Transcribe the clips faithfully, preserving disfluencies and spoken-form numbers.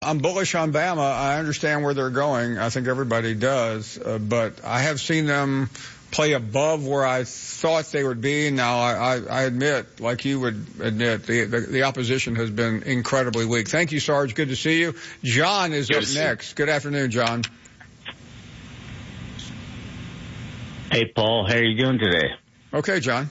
I'm bullish on Bama. I understand where they're going. I think everybody does. Uh, but I have seen them play above where I thought they would be. Now, I, I, I admit, like you would admit, the, the, the opposition has been incredibly weak. Thank you, Sarge. Good to see you. John is Good up next. Good afternoon, John. Hey, Paul. How are you doing today? Okay, John.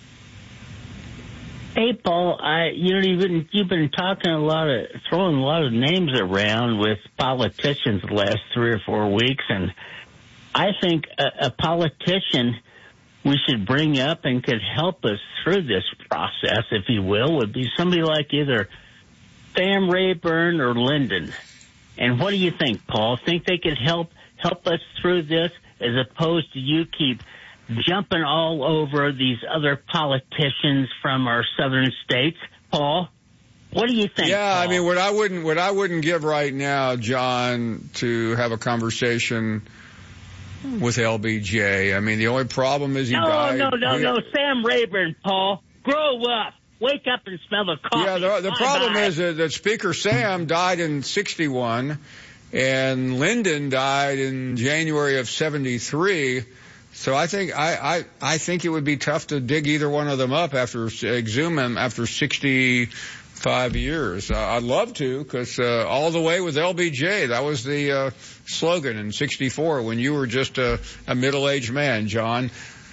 Hey, Paul, I, you know, you've been, you've been talking a lot of, throwing a lot of names around with politicians the last three or four weeks, and I think a, a politician we should bring up and could help us through this process, if you will, would be somebody like either Sam Rayburn or Lyndon. And what do you think, Paul? Think they could help, help us through this as opposed to you keep jumping all over these other politicians from our southern states? Paul, what do you think? Yeah, Paul? I mean, what I wouldn't, what I wouldn't give right now, John, to have a conversation with L B J. I mean, the only problem is he no, died. No, no, no, he, no, Sam Rayburn, Paul. Grow up. Wake up and smell the coffee. Yeah, the, the bye problem bye. is that, that Speaker Sam died in sixty-one, and Lyndon died in January of seventy-three. So I think I, I, I think it would be tough to dig either one of them up after exhume them after sixty-five years. Uh, I'd love to, because uh, all the way with L B J, that was the uh, slogan in sixty-four when you were just a, a middle-aged man, John.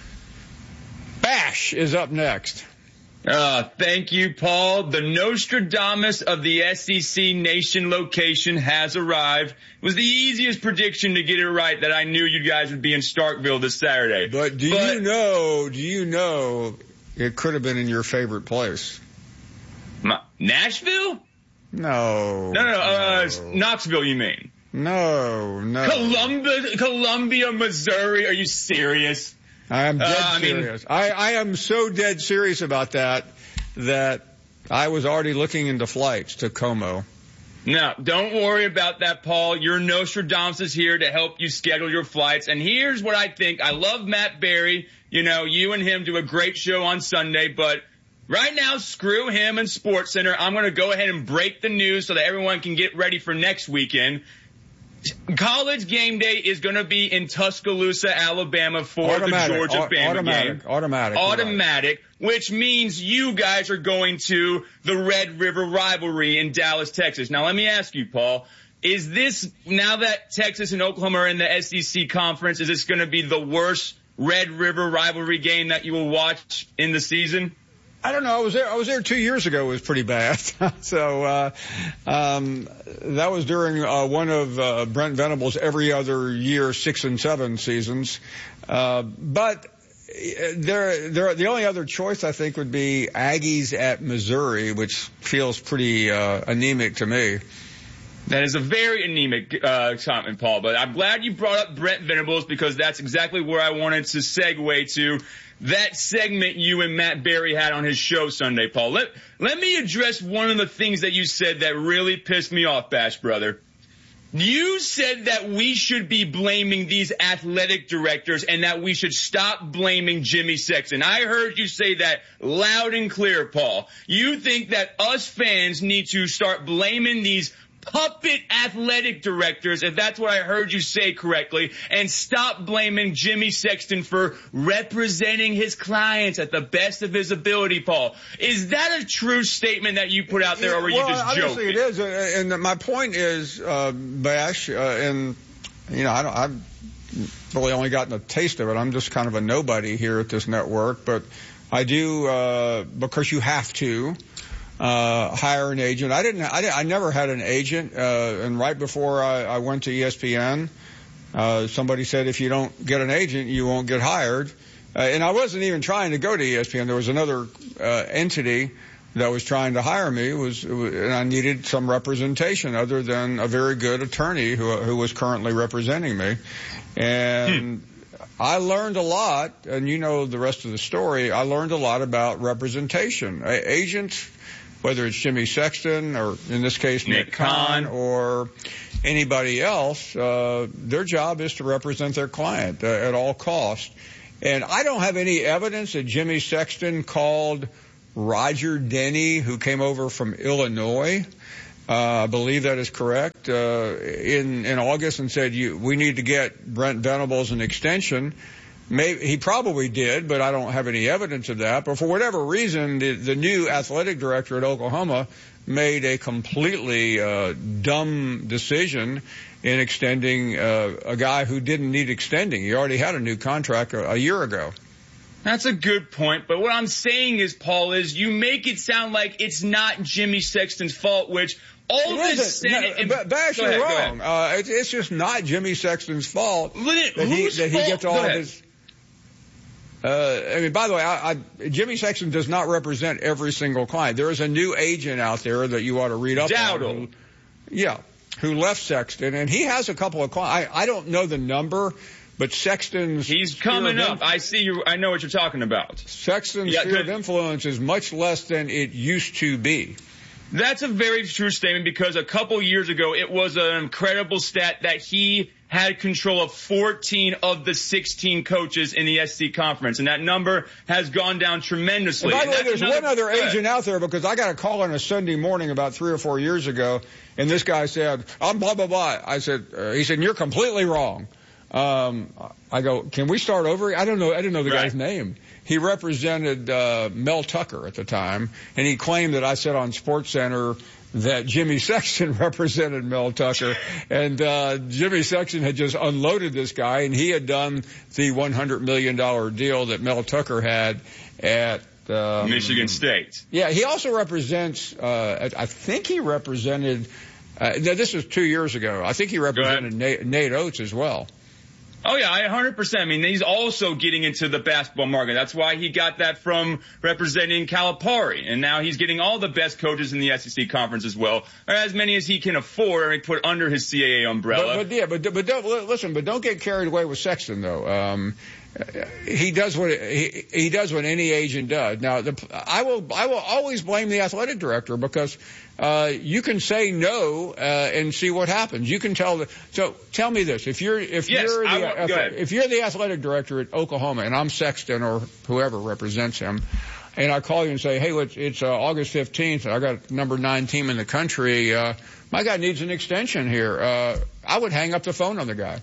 Bash is up next. Uh, thank you, Paul. The Nostradamus of the S E C Nation location has arrived. It was the easiest prediction to get it right that I knew you guys would be in Starkville this Saturday. But do but, you know, do you know it could have been in your favorite place? My, Nashville? No. No, no, no, uh, Knoxville, you mean? No, no. Columbia, Columbia, Missouri. Are you serious? I am dead uh, I serious. Mean, I, I am so dead serious about that that I was already looking into flights to Como. No, don't worry about that, Paul. Your Nostradamus is here to help you schedule your flights. And here's what I think. I love Matt Berry. You know, you and him do a great show on Sunday, but right now, screw him and SportsCenter. I'm going to go ahead and break the news so that everyone can get ready for next weekend. College game day is going to be in Tuscaloosa, Alabama for automatic, the Georgia-Bama automatic, game. Automatic. Automatic, right. Which means you guys are going to the Red River rivalry in Dallas, Texas. Now, let me ask you, Paul, is this, now that Texas and Oklahoma are in the S E C conference, is this going to be the worst Red River rivalry game that you will watch in the season? I don't know. I was there. I was there two years ago. It was pretty bad. so uh, um, that was during uh, one of uh, Brent Venables' every other year six and seven seasons. Uh, but there, there, the only other choice I think would be Aggies at Missouri, which feels pretty uh, anemic to me. That is a very anemic uh, comment, Paul. But I'm glad you brought up Brent Venables because that's exactly where I wanted to segue to. That segment you and Matt Berry had on his show Sunday, Paul. Let, let me address one of the things that you said that really pissed me off, Bash brother. You said that we should be blaming these athletic directors and that we should stop blaming Jimmy Sexton. I heard you say that loud and clear, Paul. You think that us fans need to start blaming these puppet athletic directors, if that's what I heard you say correctly, and stop blaming Jimmy Sexton for representing his clients at the best of his ability, Paul. Is that a true statement that you put out there, or were well, you just joking? Obviously it is, and my point is, uh, Bash, uh, and, you know, I don't, I've really only gotten a taste of it. I'm just kind of a nobody here at this network, but I do, uh, because you have to, Uh, hire an agent. I didn't, I, didn't, I never had an agent, uh, and right before I, I went to E S P N, uh, somebody said if you don't get an agent, you won't get hired. Uh, and I wasn't even trying to go to E S P N. There was another, uh, entity that was trying to hire me, it was, it was, and I needed some representation other than a very good attorney who, who was currently representing me. And hmm. I learned a lot, and you know the rest of the story, I learned a lot about representation. A- agents, whether it's Jimmy Sexton or, in this case, Nick, Nick Khan or anybody else, uh, their job is to represent their client uh, at all costs. And I don't have any evidence that Jimmy Sexton called Roger Denny, who came over from Illinois, Uh, I believe that is correct. Uh, in in August, and said you we need to get Brent Venables an extension. Maybe he probably did, but I don't have any evidence of that. But for whatever reason, the, the new athletic director at Oklahoma made a completely uh, dumb decision in extending uh, a guy who didn't need extending. He already had a new contract a, a year ago. That's a good point, but what I'm saying is, Paul, is you make it sound like it's not Jimmy Sexton's fault, which all this Senate... No, and, Bash, you're wrong. Uh, it, it's just not Jimmy Sexton's fault that he, that he gets all of his... Uh, I mean, by the way, I, I, Jimmy Sexton does not represent every single client. There is a new agent out there that you ought to read up Dowdle. on. Who, yeah, who left Sexton, and he has a couple of clients. I, I don't know the number, but Sexton's... He's coming up. I see you. I know what you're talking about. Sexton's yeah, sphere of influence is much less than it used to be. That's a very true statement, because a couple years ago, it was an incredible stat that he had control of fourteen of the sixteen coaches in the S E C conference, and that number has gone down tremendously. And by the way, there's another, one other agent out there, because I got a call on a Sunday morning about three or four years ago, and this guy said, I'm blah, blah, blah. I said, uh, he said, you're completely wrong. Um, I go, can we start over? I don't know. I didn't know the right. guy's name. He represented uh, Mel Tucker at the time, and he claimed that I said on SportsCenter that Jimmy Sexton represented Mel Tucker, and uh, Jimmy Sexton had just unloaded this guy, and he had done the one hundred million dollars deal that Mel Tucker had at um, Michigan State. Yeah, he also represents, uh, I think he represented, uh, no, this was two years ago. I think he represented Nate, Nate Oates as well. Oh, yeah, one hundred percent. I mean, he's also getting into the basketball market. That's why he got that from representing Calipari. And now he's getting all the best coaches in the S E C conference as well, or as many as he can afford and put under his C A A umbrella. But, but yeah, but, but don't, listen, but don't get carried away with Sexton, though. Um, he does what he, he does what any agent does. Now, the, I will I will always blame the athletic director, because uh, you can say no uh, and see what happens. You can tell the, so tell me this: if you're if yes, you're the will, athletic, if you're the athletic director at Oklahoma, and I'm Sexton or whoever represents him, and I call you and say, hey, it's, it's uh, August fifteenth, I got number nine team in the country, uh, my guy needs an extension here. Uh, I would hang up the phone on the guy.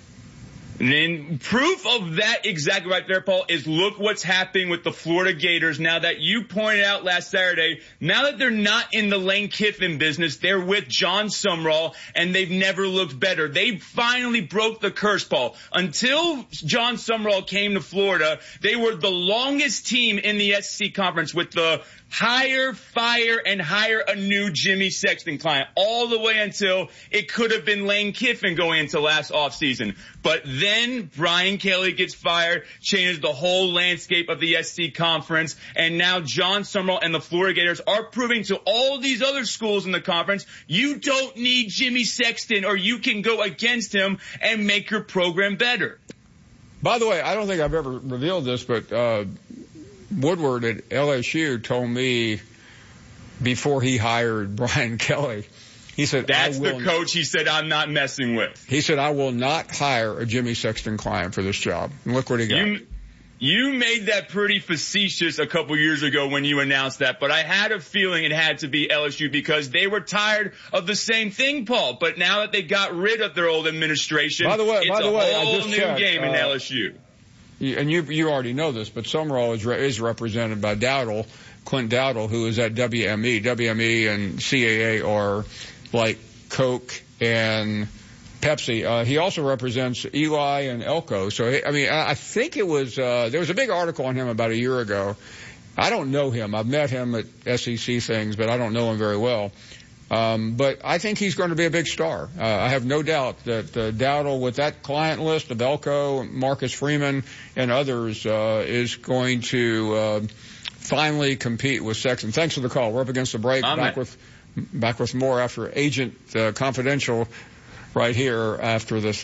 And then proof of that exactly right there, Paul, is look what's happening with the Florida Gators now that you pointed out last Saturday. Now that they're not in the Lane Kiffin business, they're with John Sumrall, and they've never looked better. They finally broke the curse, Paul. Until John Sumrall came to Florida, they were the longest team in the S E C conference with the hire, fire, and hire a new Jimmy Sexton client, all the way until it could have been Lane Kiffin going into last offseason. But then Brian Kelly gets fired, changes the whole landscape of the S E C conference, and now John Sumrall and the Florida Gators are proving to all these other schools in the conference, you don't need Jimmy Sexton, or you can go against him and make your program better. By the way, I don't think I've ever revealed this, but uh Woodward at L S U told me before he hired Brian Kelly, he said, that's I will the coach he said I'm not messing with. He said, I will not hire a Jimmy Sexton client for this job. And look what he got. You, you made that pretty facetious a couple years ago when you announced that, but I had a feeling it had to be L S U because they were tired of the same thing, Paul. But now that they got rid of their old administration, by the way, it's by the a way, whole I just new checked, game in uh, L S U. And you you already know this, but Sumrall is, re- is represented by Dowdle, Clint Dowdle, who is at W M E. W M E and C A A are like Coke and Pepsi. Uh, he also represents Eli and Elko. So, I mean, I, I think it was, uh, there was a big article on him about a year ago. I don't know him. I've met him at S E C things, but I don't know him very well. Um, but I think he's going to be a big star. Uh, I have no doubt that uh, Dowdle, with that client list of Elko, Marcus Freeman, and others, uh, is going to uh, finally compete with Sexton. Thanks for the call. We're up against the break. I'm back at- with back with more after Agent uh, Confidential right here after this.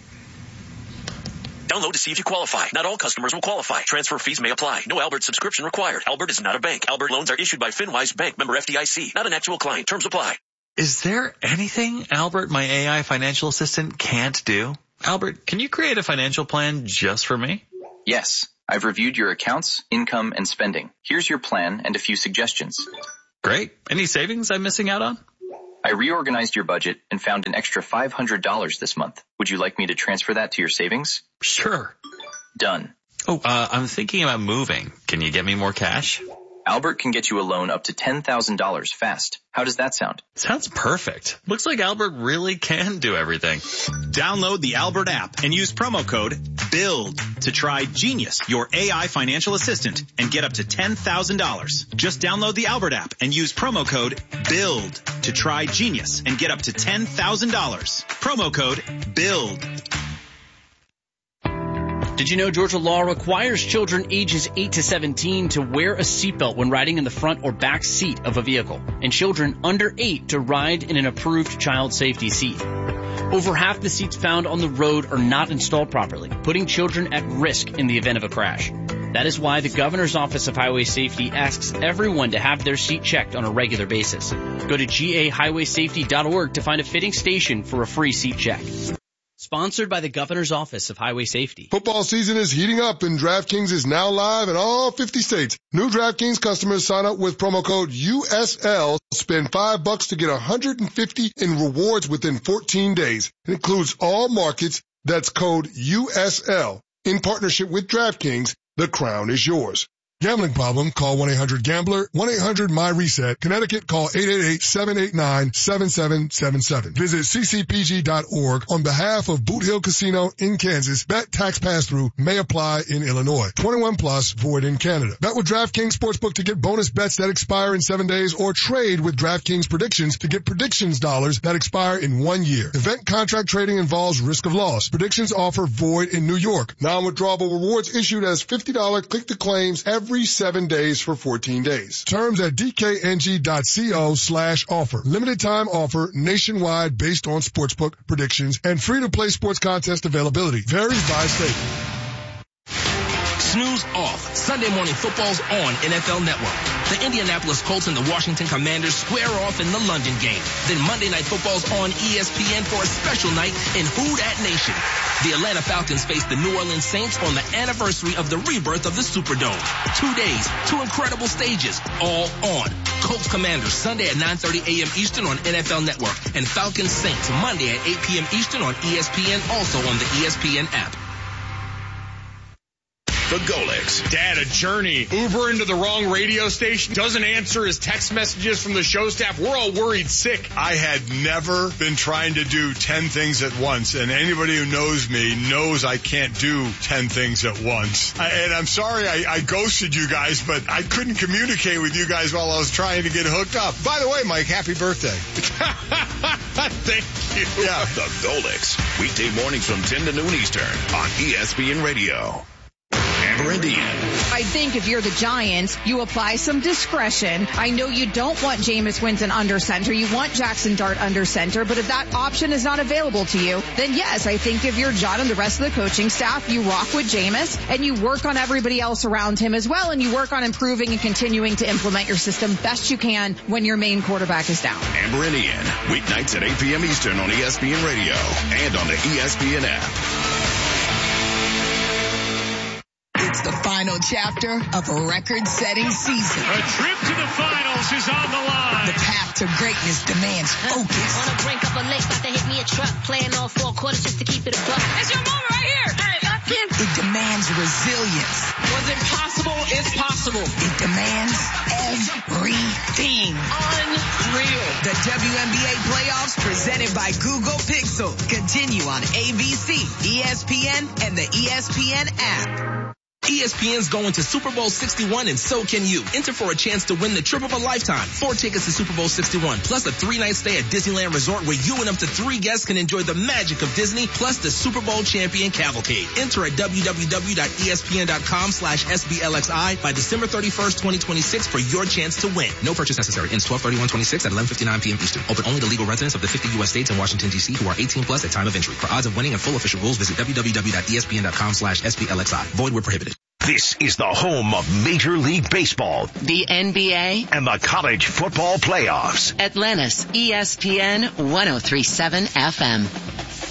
Download to see if you qualify. Not all customers will qualify. Transfer fees may apply. No Albert subscription required. Albert is not a bank. Albert loans are issued by FinWise Bank, member F D I C. Not an actual client. Terms apply. Is there anything Albert, my A I financial assistant, can't do? Albert, can you create a financial plan just for me? Yes. I've reviewed your accounts, income, and spending. Here's your plan and a few suggestions. Great. Any savings I'm missing out on? I reorganized your budget and found an extra five hundred dollars this month. Would you like me to transfer that to your savings? Sure. Done. Oh, uh, I'm thinking about moving. Can you get me more cash? Albert can get you a loan up to ten thousand dollars fast. How does that sound? Sounds perfect. Looks like Albert really can do everything. Download the Albert app and use promo code BUILD to try Genius, your A I financial assistant, and get up to ten thousand dollars. Just download the Albert app and use promo code BUILD to try Genius and get up to ten thousand dollars. Promo code BUILD. Did you know Georgia law requires children ages eight to seventeen to wear a seatbelt when riding in the front or back seat of a vehicle, and children under eight to ride in an approved child safety seat? Over half the seats found on the road are not installed properly, putting children at risk in the event of a crash. That is why the Governor's Office of Highway Safety asks everyone to have their seat checked on a regular basis. Go to G A highway safety dot org to find a fitting station for a free seat check. Sponsored by the Governor's Office of Highway Safety. Football season is heating up and DraftKings is now live in all fifty states. New DraftKings customers sign up with promo code U S L. Spend five bucks to get one hundred fifty in rewards within fourteen days. It includes all markets. That's code U S L. In partnership with DraftKings, the crown is yours. Gambling problem? Call one eight hundred gambler. one eight hundred my reset. Connecticut, call eight eight eight, seven eight nine, seven seven seven seven. Visit c c p g dot org on behalf of Boot Hill Casino in Kansas. Bet tax pass-through may apply in Illinois. twenty-one plus, void in Canada. Bet with DraftKings Sportsbook to get bonus bets that expire in seven days or trade with DraftKings Predictions to get predictions dollars that expire in one year. Event contract trading involves risk of loss. Predictions offer void in New York. Non-withdrawable rewards issued as fifty dollars click-to-claims every seven days for fourteen days. Terms at d k n g dot co slash offer. Limited time offer nationwide based on sportsbook predictions and free-to-play sports contest availability. Varies by state. Snooze off. Sunday morning football's on N F L Network. The Indianapolis Colts and the Washington Commanders square off in the London game. Then Monday Night Football's on E S P N for a special night in Who Dat Nation. The Atlanta Falcons face the New Orleans Saints on the anniversary of the rebirth of the Superdome. Two days, two incredible stages, all on. Colts Commanders Sunday at nine thirty a.m. Eastern on N F L Network, and Falcons Saints Monday at eight p.m. Eastern on E S P N, also on the E S P N app. The Golics. Dad, a journey. Uber into the wrong radio station. Doesn't answer his text messages from the show staff. We're all worried sick. I had never been trying to do ten things at once, and anybody who knows me knows I can't do ten things at once. I, and I'm sorry I, I ghosted you guys, but I couldn't communicate with you guys while I was trying to get hooked up. By the way, Mike, happy birthday. Thank you. Yeah. The Golics. Weekday mornings from ten to noon Eastern on E S P N Radio. Amber and Ian. I think if you're the Giants, you apply some discretion. I know you don't want Jameis Winston under center. You want Jackson Dart under center. But if that option is not available to you, then yes, I think if you're John and the rest of the coaching staff, you rock with Jameis and you work on everybody else around him as well. And you work on improving and continuing to implement your system best you can when your main quarterback is down. Amber and Ian. Weeknights at eight p.m. Eastern on E S P N Radio and on the E S P N app. It's the final chapter of a record-setting season. A trip to the finals is on the line. The path to greatness demands focus. On the brink of a lake, about to hit me a truck. Playing all four quarters just to keep it a buck. It's your moment right here. Hey, lock in. It demands resilience. Was it possible? It's possible. It demands everything. Unreal. The W N B A playoffs presented by Google Pixel continue on A B C, E S P N, and the E S P N app. E S P N's going to Super Bowl sixty-one, and so can you. Enter for a chance to win the trip of a lifetime. Four tickets to Super Bowl sixty-one, plus a three-night stay at Disneyland Resort where you and up to three guests can enjoy the magic of Disney, plus the Super Bowl champion cavalcade. Enter at w w w dot e s p n dot com slash s b l x i by December thirty-first, twenty twenty-six for your chance to win. No purchase necessary. Ends twelve thirty-one twenty-six at eleven fifty-nine p.m. Eastern. Open only to legal residents of the fifty U S states and Washington, D C who are eighteen plus at time of entry. For odds of winning and full official rules, visit w w w dot e s p n dot com slash s b l x i. Void where prohibited. This is the home of Major League Baseball, the N B A, and the college football playoffs. Atlantis, E S P N ten thirty-seven F M.